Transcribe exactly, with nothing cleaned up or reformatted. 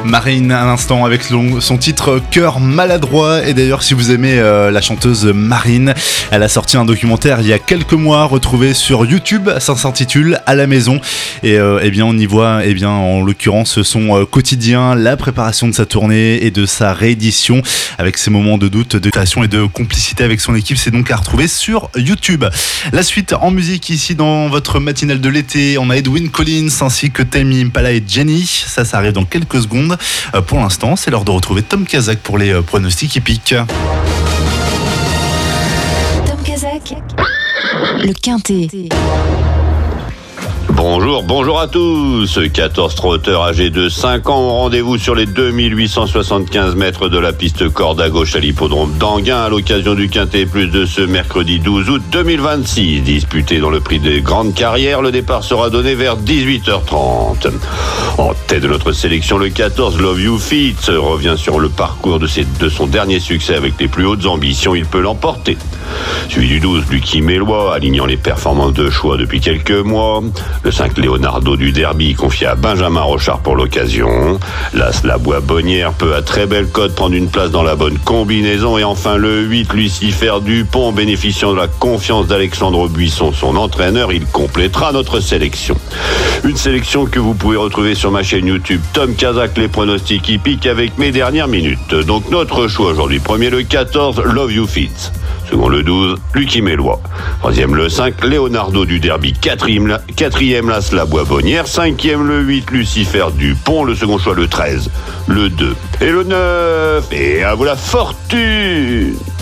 Marine à l'instant avec son titre Cœur maladroit. Et d'ailleurs, si vous aimez euh, la chanteuse Marine, elle a sorti un documentaire il y a quelques mois retrouvé sur YouTube. Ça s'intitule À la maison. Et euh, eh bien on y voit eh bien en l'occurrence son euh, quotidien, la préparation de sa tournée et de sa réédition avec ses moments de doute, de création et de complicité avec son équipe. C'est donc à retrouver sur YouTube. La suite en musique ici dans votre matinale de l'été, on a Edwyn Collins ainsi que Tame Impala et Jenny. Ça, ça arrive dans quelques secondes. Euh, pour l'instant, c'est l'heure de retrouver Tom Kazak pour les euh, pronostics hippiques. Tom Kazak, le Quintet. Bonjour, bonjour à tous. quatorze trotteurs âgés de cinq ans ont rendez-vous sur les deux mille huit cent soixante-quinze mètres de la piste corde à gauche à l'hippodrome d'Anguin à l'occasion du Quintet Plus de ce mercredi douze août deux mille vingt-six. Disputé dans le prix des grandes carrières, le départ sera donné vers dix-huit heures trente. En tête de notre sélection, le quatorze Love You Fit revient sur le parcours de, ses, de son dernier succès avec les plus hautes ambitions, il peut l'emporter. Suivi du douze, Lucky Mélois, alignant les performances de choix depuis quelques mois. Le cinq, Leonardo du Derby, confié à Benjamin Rochard pour l'occasion. L'As La Bois-Bonnière peut à très belle cote prendre une place dans la bonne combinaison. Et enfin le huit, Lucifer Dupont, bénéficiant de la confiance d'Alexandre Buisson, son entraîneur, il complétera notre sélection. Une sélection que vous pouvez retrouver sur ma chaîne YouTube Tom Kazak, les pronostics hippiques avec mes dernières minutes. Donc notre choix aujourd'hui, premier le quatorze, Love You Fit. Second le douze, Lucky Mélois. Troisième le cinq, Leonardo du Derby. Quatrième, quatrième l'As La Bois-Bonnière. Cinquième le huit, Lucifer Dupont. Le second choix le treize, le deux et le neuf. Et à vous la fortune!